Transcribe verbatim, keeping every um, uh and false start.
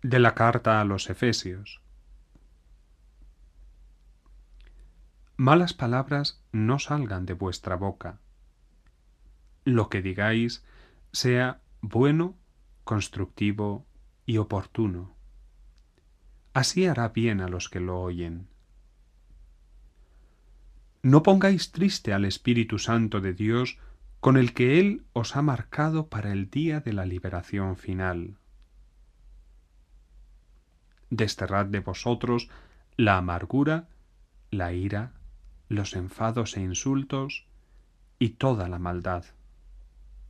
De la carta a los Efesios. Malas palabras no salgan de vuestra boca. Lo que digáis sea bueno, constructivo y oportuno. Así hará bien a los que lo oyen. No pongáis triste al Espíritu Santo de Dios, con el que Él os ha marcado para el día de la liberación final. Desterrad de vosotros la amargura, la ira, los enfados e insultos y toda la maldad.